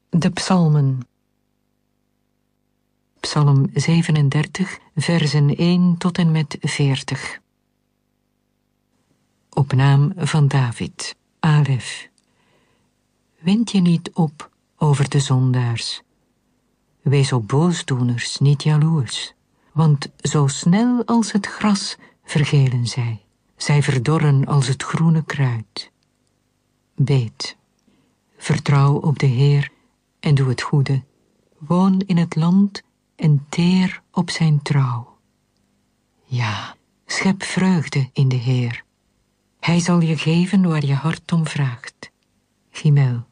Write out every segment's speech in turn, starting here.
De psalmen. Psalm 37, versen 1 tot en met 40. Op naam van David, Alef. Wind je niet op over de zondaars. Wees op boosdoeners niet jaloers, want zo snel als het gras vergelen zij. Zij verdorren als het groene kruid. Beet. Vertrouw op de Heer en doe het goede. Woon in het land en teer op zijn trouw. Ja, schep vreugde in de Heer. Hij zal je geven waar je hart om vraagt. Gimel.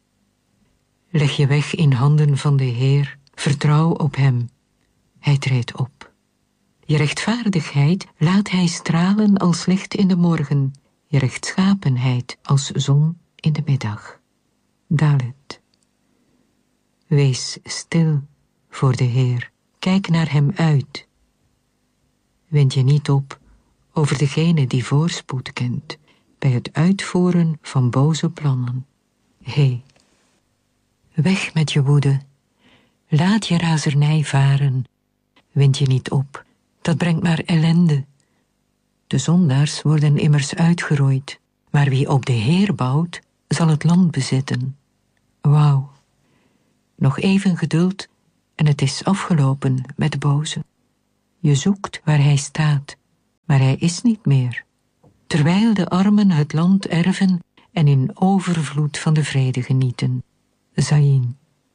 Leg je weg in handen van de Heer, vertrouw op hem. Hij treedt op. Je rechtvaardigheid laat hij stralen als licht in de morgen, je rechtschapenheid als zon in de middag. Dalet. Wees stil voor de Heer, kijk naar hem uit. Wind je niet op over degene die voorspoed kent, bij het uitvoeren van boze plannen. Hé, weg met je woede, laat je razernij varen. Wind je niet op, dat brengt maar ellende. De zondaars worden immers uitgeroeid, maar wie op de Heer bouwt, zal het land bezitten. Wauw, nog even geduld en het is afgelopen met de boze. Je zoekt waar hij staat, maar hij is niet meer. Terwijl de armen het land erven en in overvloed van de vrede genieten. Zayin.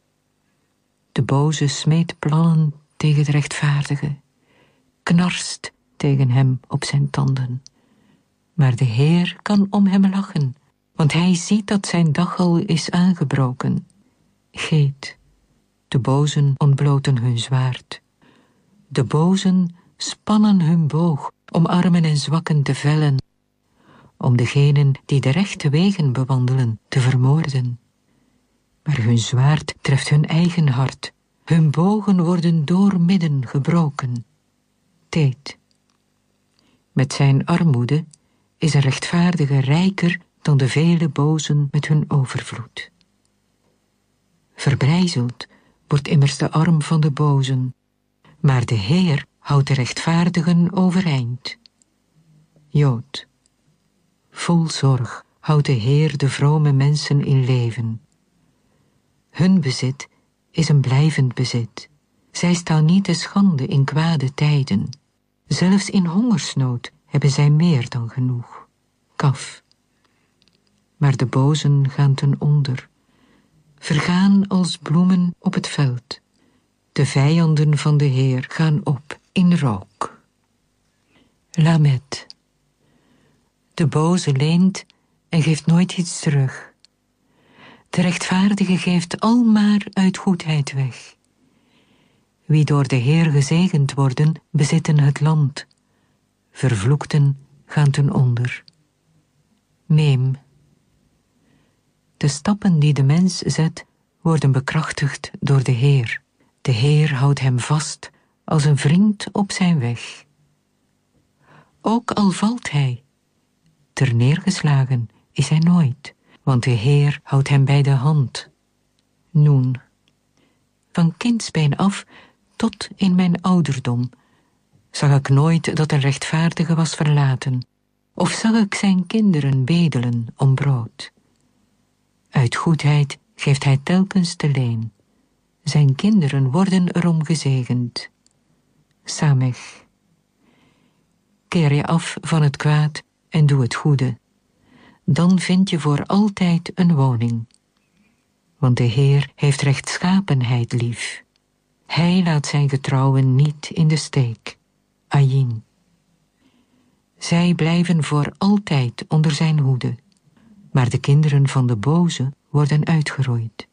De boze smeet plannen tegen de rechtvaardige, knarst tegen hem op zijn tanden. Maar de Heer kan om hem lachen, want hij ziet dat zijn dag al is aangebroken. Geet, de bozen ontbloten hun zwaard. De bozen spannen hun boog om armen en zwakken te vellen, om degenen die de rechte wegen bewandelen te vermoorden. Maar hun zwaard treft hun eigen hart, hun bogen worden doormidden gebroken. Teet. Met zijn armoede is een rechtvaardige rijker dan de vele bozen met hun overvloed. Verbrijzeld wordt immers de arm van de bozen, maar de Heer houdt de rechtvaardigen overeind. Jood. Vol zorg houdt de Heer de vrome mensen in leven. Hun bezit is een blijvend bezit. Zij staan niet te schande in kwade tijden. Zelfs in hongersnood hebben zij meer dan genoeg. Kaf. Maar de bozen gaan ten onder, vergaan als bloemen op het veld. De vijanden van de Heer gaan op in rook. Lamet. De boze leent en geeft nooit iets terug. De rechtvaardige geeft al maar uit goedheid weg. Wie door de Heer gezegend worden, bezitten het land. Vervloekten gaan ten onder. Meem. De stappen die de mens zet, worden bekrachtigd door de Heer. De Heer houdt hem vast als een vriend op zijn weg. Ook al valt hij, ter neergeslagen is hij nooit, want de Heer houdt hem bij de hand. Noen. Van kindsbeen af tot in mijn ouderdom zag ik nooit dat een rechtvaardige was verlaten, of zag ik zijn kinderen bedelen om brood. Uit goedheid geeft hij telkens te leen. Zijn kinderen worden erom gezegend. Samech. Keer je af van het kwaad en doe het goede. Dan vind je voor altijd een woning. Want de Heer heeft rechtschapenheid lief. Hij laat zijn getrouwen niet in de steek. Ayin. Zij blijven voor altijd onder zijn hoede. Maar de kinderen van de boze worden uitgeroeid.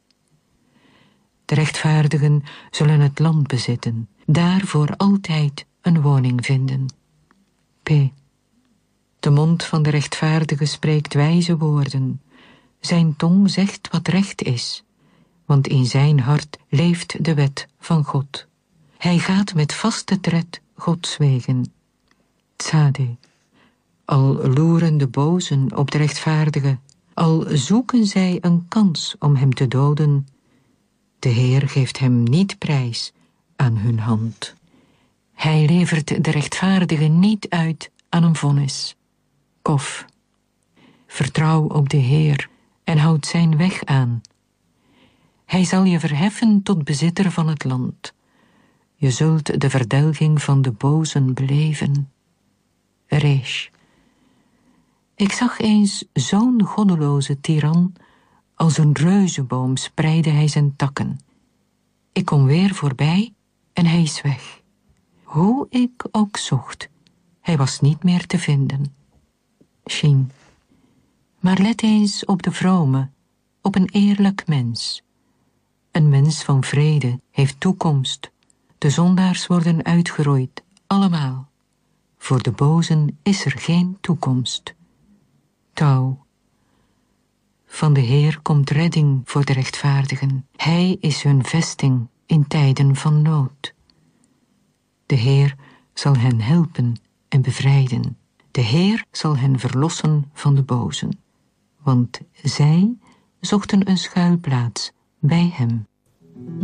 De rechtvaardigen zullen het land bezitten, daar voor altijd een woning vinden. P. De mond van de rechtvaardige spreekt wijze woorden. Zijn tong zegt wat recht is, want in zijn hart leeft de wet van God. Hij gaat met vaste tred Gods wegen. Tzade. Al loeren de bozen op de rechtvaardige, al zoeken zij een kans om hem te doden, De Heer geeft hem niet prijs aan hun hand. Hij levert de rechtvaardige niet uit aan een vonnis. Kof. Vertrouw op de Heer en houd zijn weg aan. Hij zal je verheffen tot bezitter van het land. Je zult de verdelging van de bozen beleven. Resh. Ik zag eens zo'n goddeloze tiran. Als een reuzenboom spreidde hij zijn takken. Ik kom weer voorbij en hij is weg. Hoe ik ook zocht, hij was niet meer te vinden. Shin. Maar let eens op de vrome, op een eerlijk mens. Een mens van vrede heeft toekomst. De zondaars worden uitgeroeid, allemaal. Voor de bozen is er geen toekomst. Touw. Van de Heer komt redding voor de rechtvaardigen. Hij is hun vesting in tijden van nood. De Heer zal hen helpen en bevrijden. De Heer zal hen verlossen van de bozen. Want zij zochten een schuilplaats bij hem.